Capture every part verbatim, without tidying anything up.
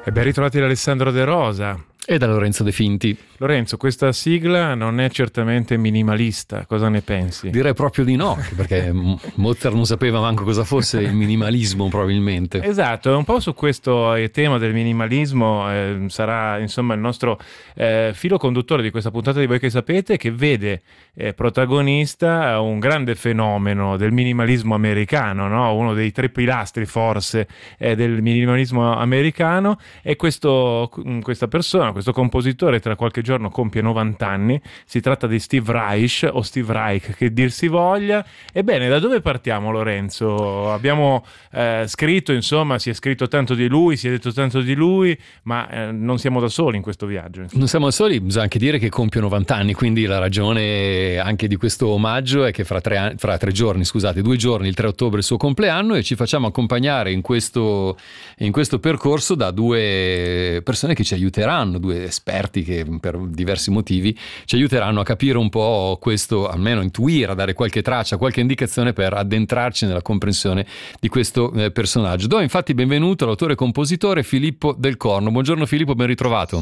E ben ritrovati da Alessandro De Rosa. E da Lorenzo De Finti. Lorenzo, questa sigla non è certamente minimalista, cosa ne pensi? Direi proprio di no, perché Mozart non sapeva manco cosa fosse il minimalismo, probabilmente. Esatto, un po' su questo tema del minimalismo eh, sarà insomma il nostro eh, filo conduttore di questa puntata di Voi che sapete, che vede eh, protagonista un grande fenomeno del minimalismo americano, no? Uno dei tre pilastri forse eh, del minimalismo americano, e questo, questa persona, questo compositore tra qualche giorno compie novanta anni. Si tratta di Steve Reich o Steve Reich, che dir si voglia. Ebbene, da dove partiamo, Lorenzo? Abbiamo eh, scritto, insomma, si è scritto tanto di lui, si è detto tanto di lui, ma eh, non siamo da soli in questo viaggio. Insomma. Non siamo da soli, bisogna anche dire che compie novanta anni, quindi la ragione anche di questo omaggio è che fra tre, anni, fra tre giorni, scusate, due giorni, il tre ottobre è il suo compleanno, e ci facciamo accompagnare in questo, in questo percorso da due persone che ci aiuteranno, due esperti che per diversi motivi ci aiuteranno a capire un po' questo, almeno intuire, a dare qualche traccia, qualche indicazione per addentrarci nella comprensione di questo eh, personaggio. Do infatti benvenuto all'autore e compositore Filippo Del Corno. Buongiorno Filippo, ben ritrovato.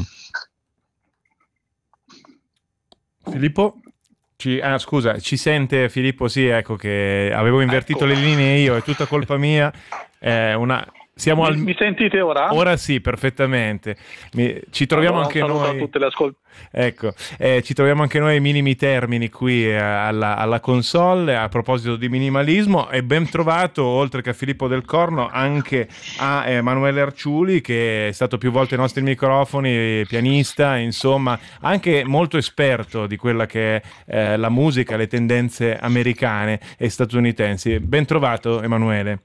Filippo? Ci, ah, scusa, ci sente Filippo? Sì, ecco che avevo invertito ecco. le linee io, è tutta colpa mia. È una... Siamo mi, al... mi sentite ora? Ora sì, perfettamente. Mi... Ci troviamo allora, anche noi. A tutte le ascol... Ecco, eh, ci troviamo anche noi ai minimi termini qui eh, alla, alla console. A proposito di minimalismo, e ben trovato, oltre che a Filippo Del Corno, anche a eh, Emanuele Arciuli, che è stato più volte ai nostri microfoni, pianista, insomma, anche molto esperto di quella che è eh, la musica, le tendenze americane e statunitensi. Ben trovato, Emanuele.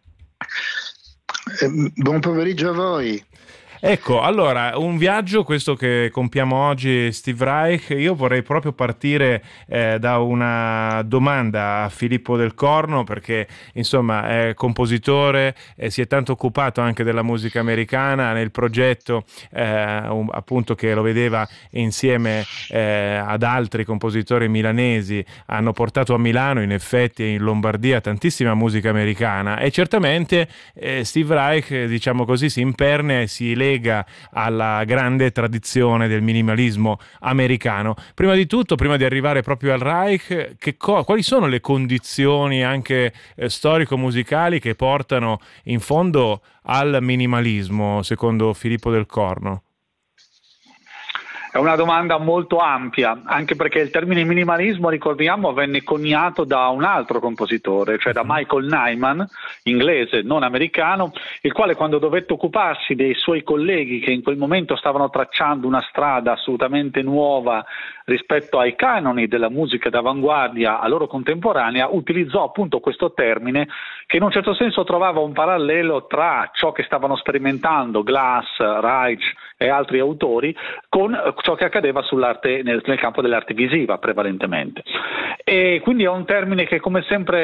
Buon pomeriggio a voi. Ecco, allora, un viaggio questo che compiamo oggi, Steve Reich. Io vorrei proprio partire eh, da una domanda a Filippo Del Corno, perché insomma è compositore, eh, si è tanto occupato anche della musica americana nel progetto eh, un, appunto che lo vedeva insieme eh, ad altri compositori milanesi. Hanno portato a Milano, in effetti, e in Lombardia tantissima musica americana, e certamente eh, Steve Reich, diciamo così, si impernia e si lega alla grande tradizione del minimalismo americano. Prima di tutto, prima di arrivare proprio al Reich, che co- quali sono le condizioni anche eh, storico-musicali che portano in fondo al minimalismo, secondo Filippo Del Corno? È una domanda molto ampia, anche perché il termine minimalismo, ricordiamo, venne coniato da un altro compositore, cioè da Michael Nyman, inglese, non americano, il quale, quando dovette occuparsi dei suoi colleghi che in quel momento stavano tracciando una strada assolutamente nuova rispetto ai canoni della musica d'avanguardia a loro contemporanea, utilizzò appunto questo termine, che in un certo senso trovava un parallelo tra ciò che stavano sperimentando Glass, Reich e altri autori con ciò che accadeva sull'arte, nel, nel campo dell'arte visiva prevalentemente. E quindi è un termine che, come sempre,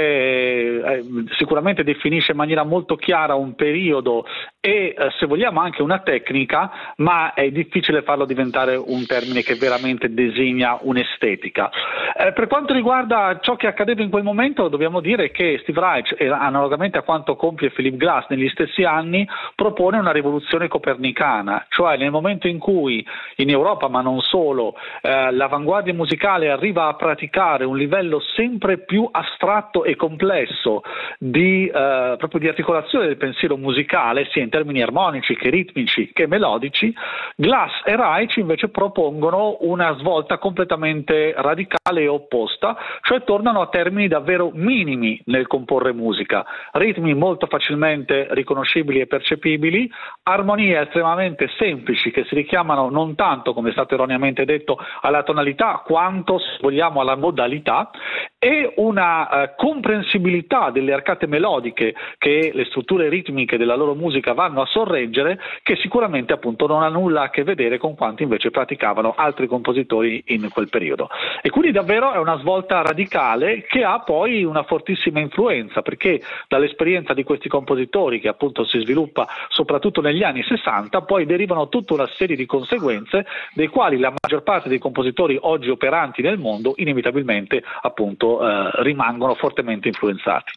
eh, sicuramente definisce in maniera molto chiara un periodo e, eh, se vogliamo, anche una tecnica, ma è difficile farlo diventare un termine che veramente designa un'estetica. Eh, per quanto riguarda ciò che accadeva in quel momento, dobbiamo dire che Steve Reich, eh, analogamente a quanto compie Philip Glass negli stessi anni, propone una rivoluzione copernicana, cioè nel momento in cui in Europa, ma non solo, eh, l'avanguardia musicale arriva a praticare un livello sempre più astratto e complesso di, eh, proprio di articolazione del pensiero musicale, sia in termini armonici che ritmici che melodici, Glass e Reich invece propongono una svolta completamente radicale e opposta, cioè tornano a termini davvero minimi nel comporre musica, ritmi molto facilmente riconoscibili e percepibili, armonie estremamente semplici che si richiamano non tanto, come è stato erroneamente detto, alla tonalità quanto, se vogliamo, alla modalità, e una eh, comprensibilità delle arcate melodiche che le strutture ritmiche della loro musica vanno a sorreggere, che sicuramente appunto non ha nulla a che vedere con quanto invece praticavano altri compositori in quel periodo. E quindi davvero è una svolta radicale che ha poi una fortissima influenza, perché dall'esperienza di questi compositori, che appunto si sviluppa soprattutto negli anni sessanta, poi derivano tutta una serie di conseguenze, dei quali la maggior parte dei compositori oggi operanti nel mondo inevitabilmente appunto eh, rimangono fortemente influenzati.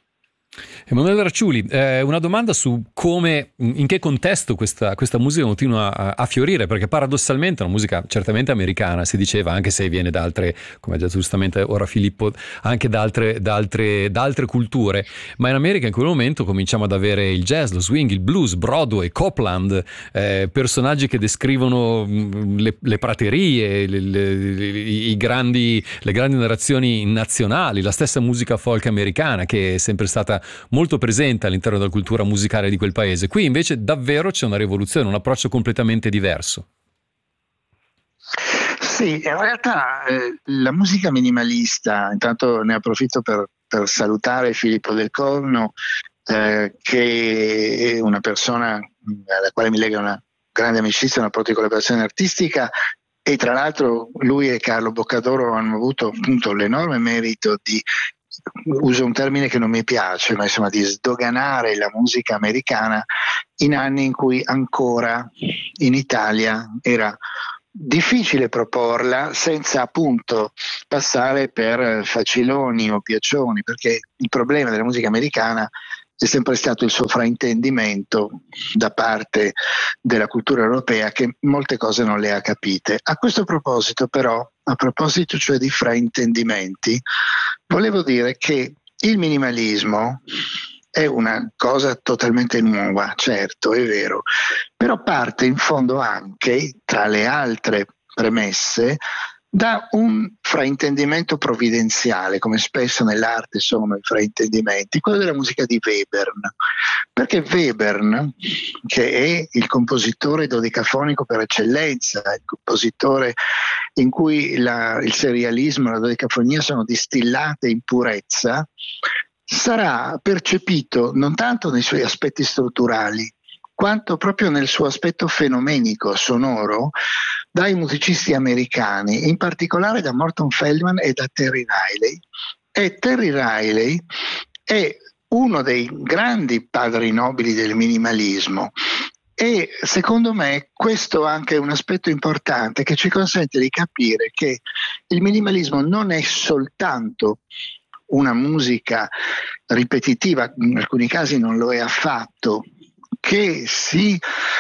Emanuele Racciuli, eh, una domanda su come, in che contesto questa, questa musica continua a, a fiorire, perché paradossalmente è una musica certamente americana, si diceva, anche se viene da altre, come ha detto giustamente ora Filippo, anche da altre, da altre, da altre culture, ma in America in quel momento cominciamo ad avere il jazz, lo swing, il blues, Broadway, Copland, eh, personaggi che descrivono le, le praterie, le, le, i grandi, le grandi narrazioni nazionali, la stessa musica folk americana che è sempre stata molto presente all'interno della cultura musicale di quel paese. Qui invece davvero c'è una rivoluzione, un approccio completamente diverso. Sì, in realtà eh, la musica minimalista, intanto ne approfitto per, per salutare Filippo del Corno, eh, che è una persona alla quale mi lega una grande amicizia, una forte collaborazione artistica, e tra l'altro lui e Carlo Boccadoro hanno avuto appunto l'enorme merito di, uso un termine che non mi piace, ma insomma di sdoganare la musica americana in anni in cui ancora in Italia era difficile proporla senza appunto passare per faciloni o piaccioni, perché il problema della musica americana è sempre stato il suo fraintendimento da parte della cultura europea, che molte cose non le ha capite. A questo proposito però, a proposito cioè di fraintendimenti, volevo dire che il minimalismo è una cosa totalmente nuova, certo, è vero, però parte in fondo anche, tra le altre premesse, da un fraintendimento provvidenziale, come spesso nell'arte sono i fraintendimenti, quello della musica di Webern. Perché Webern, che è il compositore dodecafonico per eccellenza, il compositore in cui la, il serialismo e la dodecafonia sono distillate in purezza, sarà percepito non tanto nei suoi aspetti strutturali, quanto proprio nel suo aspetto fenomenico, sonoro, dai musicisti americani, in particolare da Morton Feldman e da Terry Riley. E Terry Riley è uno dei grandi padri nobili del minimalismo, e secondo me questo anche è un aspetto importante che ci consente di capire che il minimalismo non è soltanto una musica ripetitiva, in alcuni casi non lo è affatto, che si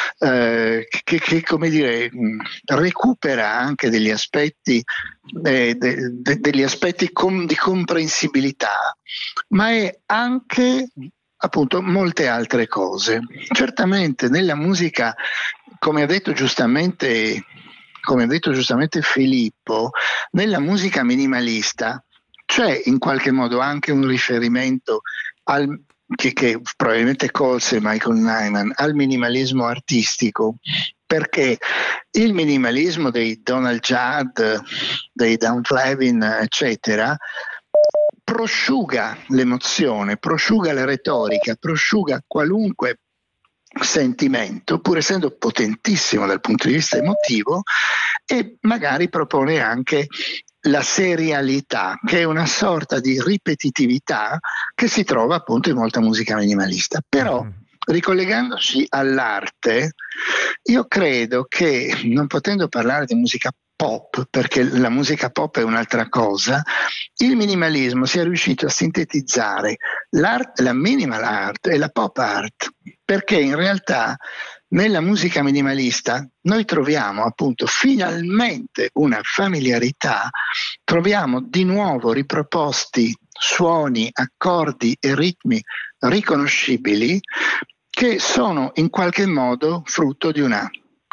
eh, che, che come dire recupera anche degli aspetti eh, de, de, degli aspetti com, di comprensibilità, ma è anche appunto molte altre cose. Certamente nella musica, come ha detto giustamente come ha detto giustamente Filippo, nella musica minimalista c'è in qualche modo anche un riferimento al Che, che probabilmente colse Michael Nyman, al minimalismo artistico, perché il minimalismo dei Donald Judd, dei Dan Flavin, eccetera, prosciuga l'emozione, prosciuga la retorica, prosciuga qualunque sentimento, pur essendo potentissimo dal punto di vista emotivo, e magari propone anche la serialità, che è una sorta di ripetitività che si trova appunto in molta musica minimalista. Però, ricollegandoci all'arte, io credo che, non potendo parlare di musica pop, perché la musica pop è un'altra cosa, il minimalismo sia riuscito a sintetizzare l'art, la minimal art e la pop art, perché in realtà nella musica minimalista noi troviamo appunto finalmente una familiarità, troviamo di nuovo riproposti suoni, accordi e ritmi riconoscibili che sono in qualche modo frutto di una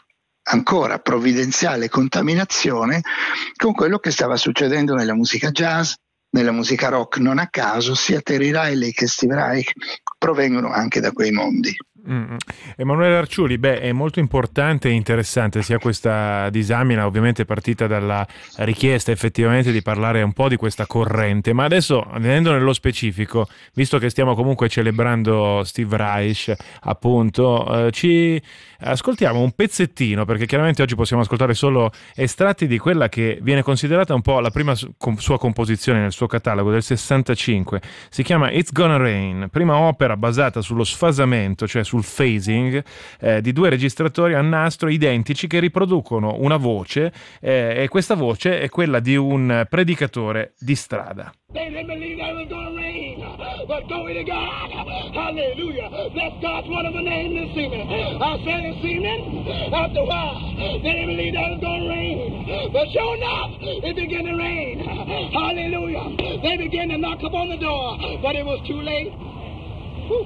ancora provvidenziale contaminazione con quello che stava succedendo nella musica jazz, nella musica rock. Non a caso sia Terry Riley che Steve Reich provengono anche da quei mondi. Mm. Emanuele Racciuli, beh, è molto importante e interessante sia questa disamina, ovviamente partita dalla richiesta effettivamente di parlare un po' di questa corrente, ma adesso venendo nello specifico, visto che stiamo comunque celebrando Steve Reich, appunto, eh, ci ascoltiamo un pezzettino, perché chiaramente oggi possiamo ascoltare solo estratti di quella che viene considerata un po' la prima sua composizione nel suo catalogo del sessantacinque, si chiama It's Gonna Rain, prima opera basata sullo sfasamento, cioè sul phasing eh, di due registratori a nastro identici che riproducono una voce eh, e questa voce è quella di un predicatore di strada. but glory to God. Hallelujah. Bless God's wonderful name this evening. I said this evening, after a while, they didn't believe that it was going to rain. But sure enough, it began to rain. Hallelujah. They began to knock up on the door, but it was too late. Whew.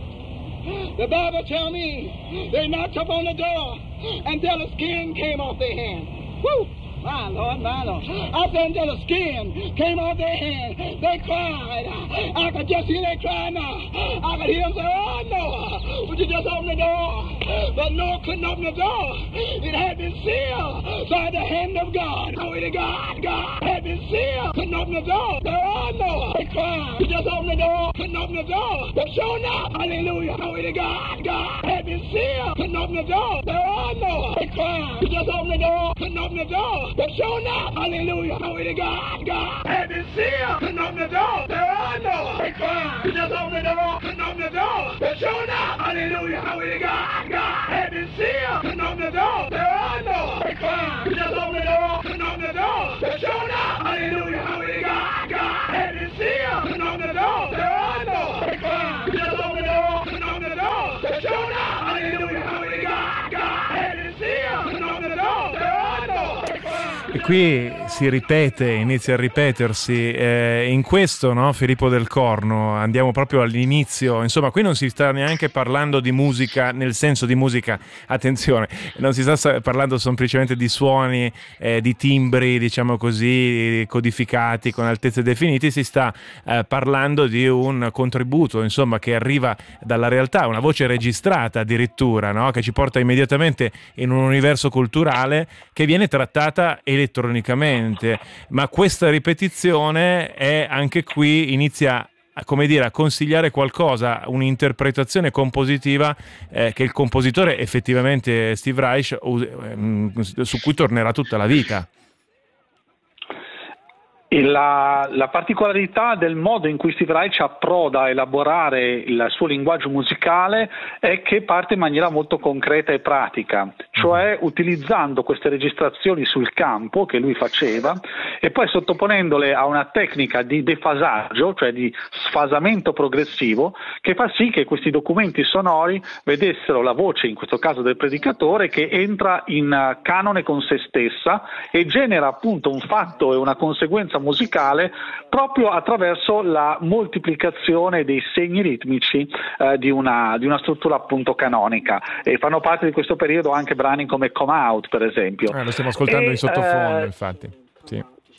The Bible tells me they knocked up on the door until the skin came off their hand. Woo! My Lord, my Lord. I said until the skin came off their hand, they cried. I could just hear they cry now. I could hear them say, oh, Noah, would you just open the door? But Noah couldn't open the door. It had been sealed by the hand of God. Glory to God. God had been sealed. Couldn't open the door. They, oh, Noah. They cried. You just open the door. Couldn't open the door. But sure enough, hallelujah. Glory to God. God had been sealed. Couldn't open the door. They, oh, Noah. They cried. You just open the door. Couldn't open the door. But sure enough, hallelujah, glory to God, God had been sealed, couldn't open the door, there are no, they cried, you just open the door, couldn't open the door, but sure enough, hallelujah, glory to God, God had been sealed, couldn't open the door, there are no, they cried, you just open the door, couldn't open the door, but sure enough, hallelujah, glory to God, God had been sealed, couldn't open the door, there are no, they cried, you just open the door, couldn't open the door, but sure enough, hallelujah, glory to God, God had been sealed, couldn't open the door, there are no, they cried. E qui si ripete, inizia a ripetersi eh, in questo, no? Filippo del Corno, andiamo proprio all'inizio, insomma qui non si sta neanche parlando di musica nel senso di musica, attenzione, non si sta parlando semplicemente di suoni, eh, di timbri, diciamo così, codificati con altezze definite, si sta eh, parlando di un contributo, insomma, che arriva dalla realtà, una voce registrata addirittura, no? Che ci porta immediatamente in un universo culturale che viene trattata elettronicamente, ma questa ripetizione è anche qui inizia a, come dire, a consigliare qualcosa, un'interpretazione compositiva eh, che il compositore effettivamente Steve Reich eh, su cui tornerà tutta la vita. La, la particolarità del modo in cui Steve Reich approda a elaborare il suo linguaggio musicale è che parte in maniera molto concreta e pratica, cioè utilizzando queste registrazioni sul campo che lui faceva e poi sottoponendole a una tecnica di defasaggio, cioè di sfasamento progressivo, che fa sì che questi documenti sonori vedessero la voce, in questo caso del predicatore, che entra in canone con se stessa e genera appunto un fatto e una conseguenza musicale proprio attraverso la moltiplicazione dei segni ritmici eh, di, una, di una struttura appunto canonica, e fanno parte di questo periodo anche brani come Come Out, per esempio. Eh, lo stiamo ascoltando e, in sottofondo, eh, infatti. Sì.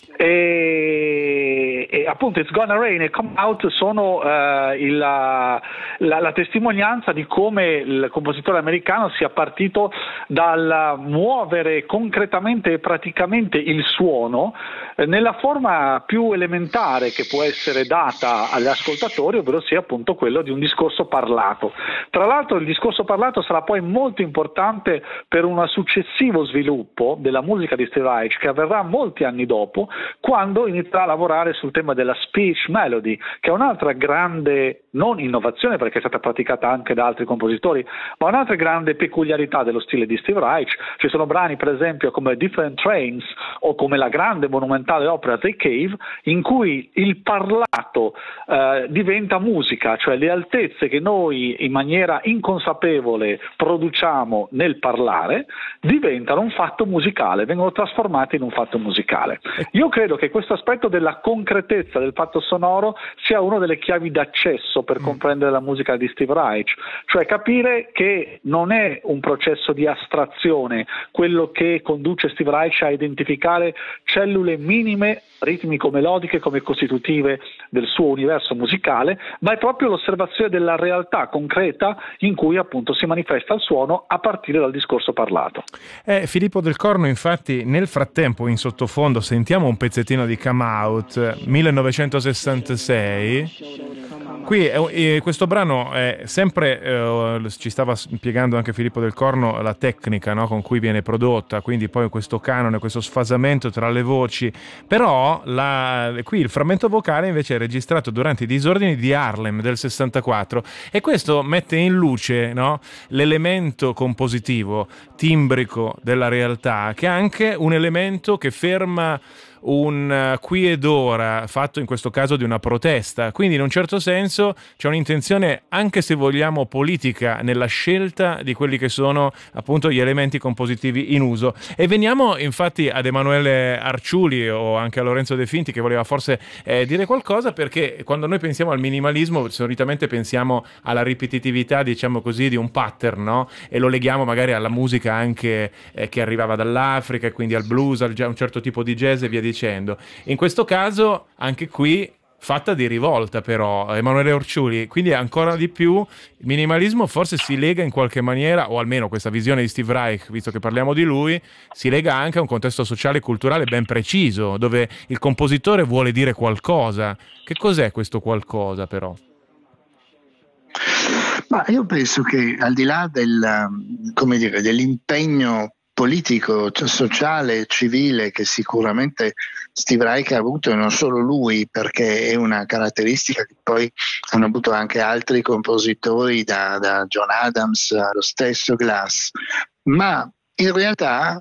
E, e appunto It's Gonna Rain e Come Out sono uh, il, la, la testimonianza di come il compositore americano sia partito dal muovere concretamente e praticamente il suono eh, nella forma più elementare che può essere data agli ascoltatori, ovvero sia appunto quello di un discorso parlato. Tra l'altro il discorso parlato sarà poi molto importante per un successivo sviluppo della musica di Steve Reich che avverrà molti anni dopo, quando inizierà a lavorare sul tema della speech melody, che è un'altra grande, non innovazione perché è stata praticata anche da altri compositori, ma un'altra grande peculiarità dello stile di Steve Reich. Ci sono brani per esempio come Different Trains o come la grande monumentale opera The Cave, in cui il parlato eh, diventa musica, cioè le altezze che noi in maniera inconsapevole produciamo nel parlare diventano un fatto musicale, vengono trasformate in un fatto musicale. Io credo che questo aspetto della concretezza del fatto sonoro sia una delle chiavi d'accesso per comprendere la musica di Steve Reich, cioè capire che non è un processo di astrazione quello che conduce Steve Reich a identificare cellule minime ritmico-melodiche come costitutive del suo universo musicale, ma è proprio l'osservazione della realtà concreta in cui appunto si manifesta il suono a partire dal discorso parlato. Eh, Filippo del Corno, infatti, nel frattempo in sottofondo sentiamo un pezzettino di Come Out, millenovecentosessantasei. Qui eh, questo brano è sempre, eh, ci stava spiegando anche Filippo del Corno, la tecnica, no, con cui viene prodotta, quindi poi questo canone, questo sfasamento tra le voci, però la, qui il frammento vocale invece è registrato durante i disordini di Harlem del sessantaquattro, e questo mette in luce, no, l'elemento compositivo, timbrico della realtà, che è anche un elemento che ferma un uh, qui ed ora fatto in questo caso di una protesta, quindi in un certo senso c'è un'intenzione, anche se vogliamo politica, nella scelta di quelli che sono appunto gli elementi compositivi in uso. E veniamo infatti ad Emanuele Arciuli o anche a Lorenzo De Finti, che voleva forse eh, dire qualcosa, perché quando noi pensiamo al minimalismo solitamente pensiamo alla ripetitività, diciamo così, di un pattern, no? E lo leghiamo magari alla musica anche eh, che arrivava dall'Africa, e quindi al blues, al, a un certo tipo di jazz e via dicendo. In questo caso anche qui fatta di rivolta, però, Emanuele Arciuli, quindi ancora di più il minimalismo forse si lega in qualche maniera, o almeno questa visione di Steve Reich, visto che parliamo di lui, si lega anche a un contesto sociale e culturale ben preciso, dove il compositore vuole dire qualcosa. Che cos'è questo qualcosa, però? Ma io penso che al di là del, come dire, dell'impegno politico, sociale, civile che sicuramente Steve Reich ha avuto, e non solo lui, perché è una caratteristica che poi hanno avuto anche altri compositori, da, da John Adams allo stesso Glass, ma in realtà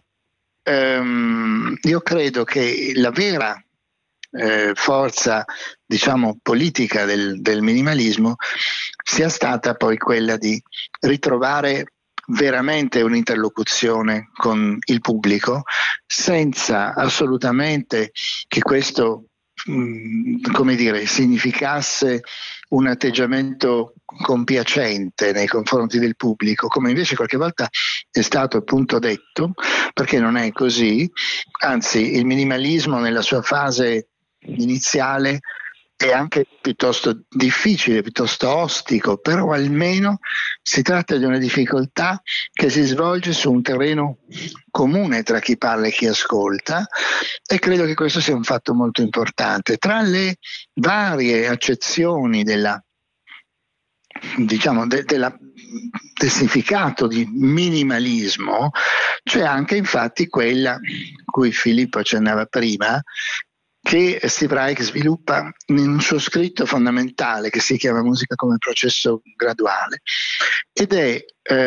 ehm, io credo che la vera eh, forza, diciamo, politica del, del minimalismo sia stata poi quella di ritrovare veramente un'interlocuzione con il pubblico, senza assolutamente che questo, mh, come dire, significasse un atteggiamento compiacente nei confronti del pubblico, come invece qualche volta è stato appunto detto, perché non è così. Anzi, il minimalismo nella sua fase iniziale è anche piuttosto difficile, piuttosto ostico, però almeno si tratta di una difficoltà che si svolge su un terreno comune tra chi parla e chi ascolta, e credo che questo sia un fatto molto importante. Tra le varie accezioni della, diciamo, de, della, del significato di minimalismo c'è anche infatti quella cui Filippo accennava prima, che Steve Reich sviluppa in un suo scritto fondamentale che si chiama Musica come processo graduale, ed è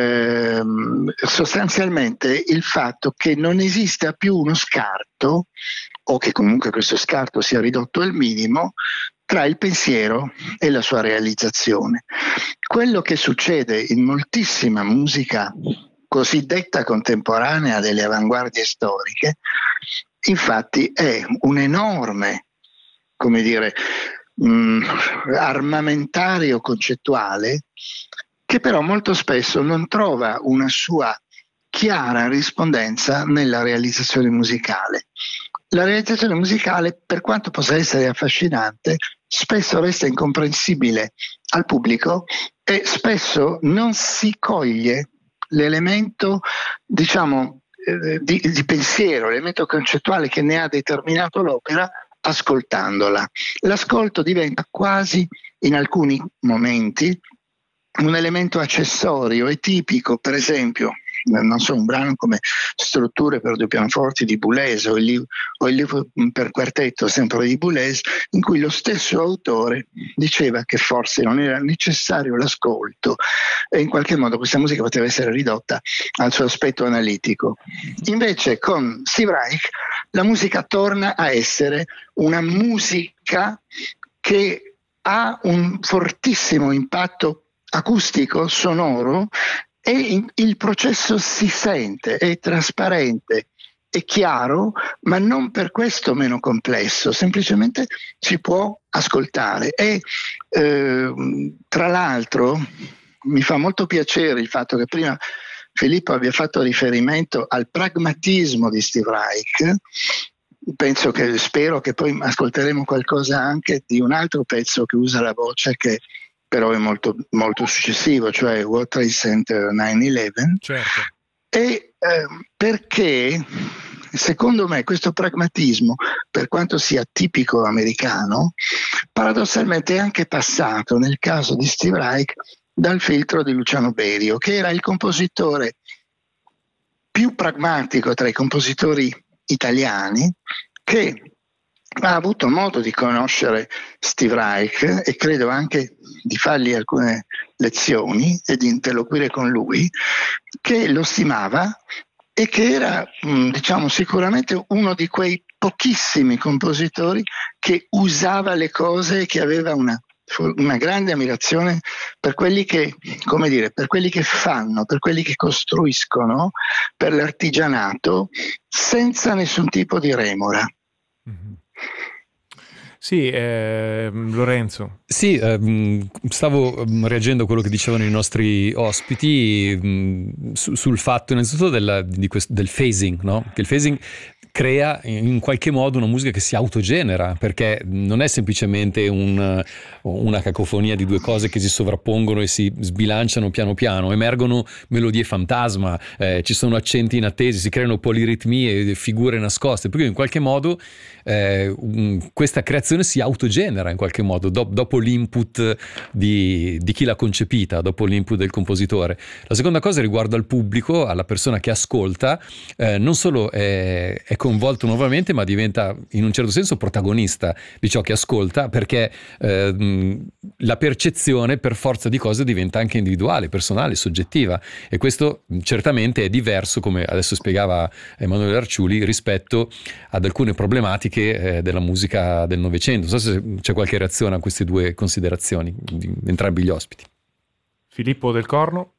ehm, sostanzialmente il fatto che non esista più uno scarto, o che comunque questo scarto sia ridotto al minimo, tra il pensiero e la sua realizzazione. Quello che succede in moltissima musica cosiddetta contemporanea delle avanguardie storiche, infatti, è un enorme, come dire, mh, armamentario concettuale che però molto spesso non trova una sua chiara rispondenza nella realizzazione musicale. La realizzazione musicale, per quanto possa essere affascinante, spesso resta incomprensibile al pubblico e spesso non si coglie l'elemento, diciamo, Di, di pensiero, l'elemento concettuale che ne ha determinato l'opera ascoltandola. L'ascolto diventa quasi, in alcuni momenti, un elemento accessorio e tipico, per esempio, non so, un brano come Strutture per due pianoforti di Boulez o il, li- o il libro per quartetto sempre di Boulez, in cui lo stesso autore diceva che forse non era necessario l'ascolto e in qualche modo questa musica poteva essere ridotta al suo aspetto analitico. Invece con Steve Reich la musica torna a essere una musica che ha un fortissimo impatto acustico, sonoro, e in, il processo si sente, è trasparente, è chiaro, ma non per questo meno complesso, semplicemente si può ascoltare. E eh, tra l'altro mi fa molto piacere il fatto che prima Filippo abbia fatto riferimento al pragmatismo di Steve Reich. Penso che, spero che poi ascolteremo qualcosa anche di un altro pezzo che usa la voce, che però è molto, molto successivo, cioè World Trade Center nove undici. Certo. E eh, perché secondo me questo pragmatismo, per quanto sia tipico americano, paradossalmente è anche passato nel caso di Steve Reich dal filtro di Luciano Berio, che era il compositore più pragmatico tra i compositori italiani, che ha avuto modo di conoscere Steve Reich e credo anche di fargli alcune lezioni e di interloquire con lui, che lo stimava e che era, diciamo, sicuramente uno di quei pochissimi compositori che usava le cose e che aveva una, una grande ammirazione per quelli che, come dire, per quelli che fanno, per quelli che costruiscono, per l'artigianato, senza nessun tipo di remora. Mm-hmm. Sì, eh, Lorenzo. Sì, ehm, stavo reagendo a quello che dicevano i nostri ospiti mh, su, sul fatto innanzitutto della, di questo, del phasing, no? Che il phasing crea in qualche modo una musica che si autogenera, perché non è semplicemente un, una cacofonia di due cose che si sovrappongono e si sbilanciano piano piano, emergono melodie fantasma, eh, ci sono accenti inattesi, si creano poliritmie e figure nascoste, perché in qualche modo eh, un, questa creazione si autogenera in qualche modo do, dopo l'input di, di chi l'ha concepita, dopo l'input del compositore. La seconda cosa riguarda il pubblico, alla persona che ascolta, eh, non solo è, è coinvolto nuovamente, ma diventa in un certo senso protagonista di ciò che ascolta, perché eh, la percezione per forza di cose diventa anche individuale, personale, soggettiva, e questo certamente è diverso, come adesso spiegava Emanuele Arciuli, rispetto ad alcune problematiche eh, della musica del Novecento. Non so se c'è qualche reazione a queste due considerazioni di entrambi gli ospiti. Filippo Del Corno.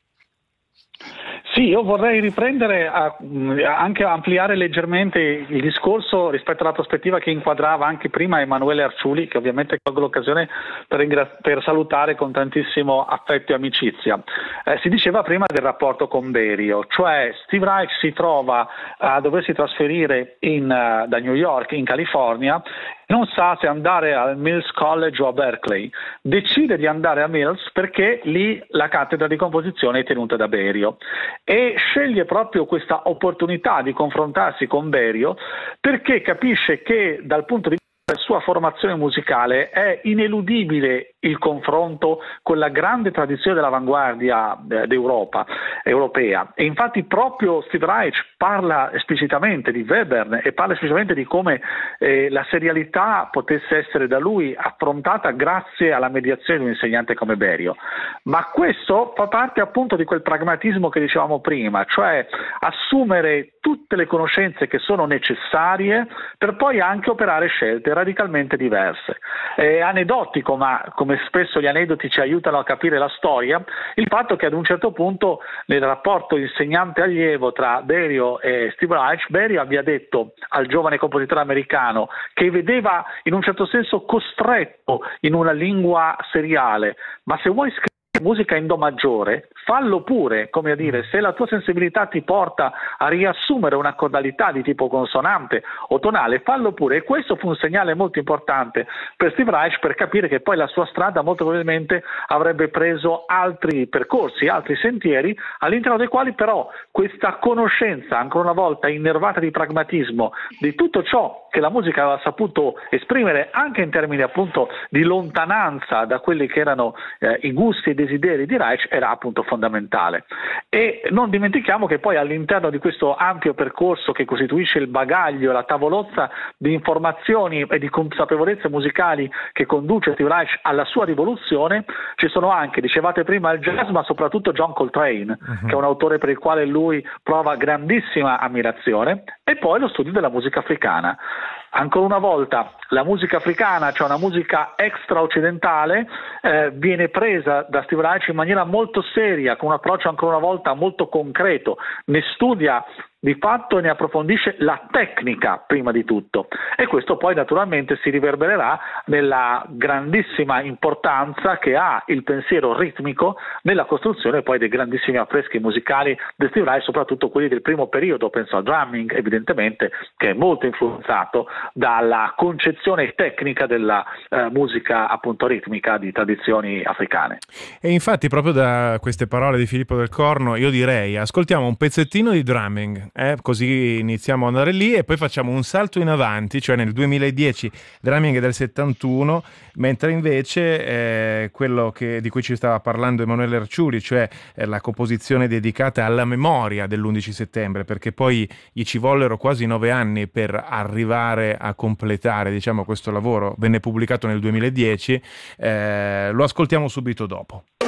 Sì, io vorrei riprendere a, anche a ampliare leggermente il discorso rispetto alla prospettiva che inquadrava anche prima Emanuele Arciuli, che ovviamente colgo l'occasione per, ringra- per salutare con tantissimo affetto e amicizia. Eh, si diceva prima del rapporto con Berio, cioè Steve Reich si trova a doversi trasferire in, uh, da New York in California, non sa se andare al Mills College o a Berkeley. Decide di andare a Mills perché lì la cattedra di composizione è tenuta da Berio e sceglie proprio questa opportunità di confrontarsi con Berio perché capisce che dal punto di vista della sua formazione musicale è ineludibile il confronto con la grande tradizione dell'avanguardia d'Europa, europea. E infatti proprio Steve Reich parla esplicitamente di Webern e parla esplicitamente di come eh, la serialità potesse essere da lui affrontata grazie alla mediazione di un insegnante come Berio. Ma questo fa parte appunto di quel pragmatismo che dicevamo prima, cioè assumere tutte le conoscenze che sono necessarie per poi anche operare scelte radicalmente diverse. È aneddotico, ma come spesso gli aneddoti ci aiutano a capire la storia, il fatto che ad un certo punto nel rapporto insegnante-allievo tra Berio e Steve Reich, Berio abbia detto al giovane compositore americano, che vedeva in un certo senso costretto in una lingua seriale, ma se vuoi scrivere musica in do maggiore, fallo pure, come a dire, se la tua sensibilità ti porta a riassumere una cordalità di tipo consonante o tonale, fallo pure. E questo fu un segnale molto importante per Steve Reich per capire che poi la sua strada molto probabilmente avrebbe preso altri percorsi, altri sentieri, all'interno dei quali però questa conoscenza, ancora una volta innervata di pragmatismo, di tutto ciò che la musica aveva saputo esprimere anche in termini appunto di lontananza da quelli che erano eh, i gusti e i desideri di Reich, era appunto fondamentale. E non dimentichiamo che poi all'interno di questo ampio percorso che costituisce il bagaglio, la tavolozza di informazioni e di consapevolezze musicali che conduce Steve Reich alla sua rivoluzione, ci sono anche, dicevate prima, il jazz, ma soprattutto John Coltrane, uh-huh. che è un autore per il quale lui prova grandissima ammirazione, e poi lo studio della musica africana. Ancora una volta la musica africana, cioè una musica extra-occidentale, eh, viene presa da Steve Reich in maniera molto seria, con un approccio ancora una volta molto concreto, ne studia di fatto e ne approfondisce la tecnica prima di tutto, e questo poi naturalmente si riverbererà nella grandissima importanza che ha il pensiero ritmico nella costruzione poi dei grandissimi affreschi musicali di Steve Reich, soprattutto quelli del primo periodo, penso al drumming evidentemente, che è molto influenzato dalla concezione tecnica della eh, musica appunto ritmica di tradizioni africane. E infatti proprio da queste parole di Filippo Del Corno io direi ascoltiamo un pezzettino di drumming, eh, così iniziamo ad andare lì e poi facciamo un salto in avanti, cioè nel duemiladieci drumming è del settantuno, mentre invece eh, quello che, di cui ci stava parlando Emanuele Arciuli, cioè eh, la composizione dedicata alla memoria dell'undici settembre, perché poi gli ci vollero quasi nove anni per arrivare a completare, diciamo, questo lavoro, venne pubblicato nel duemiladieci, eh, lo ascoltiamo subito dopo.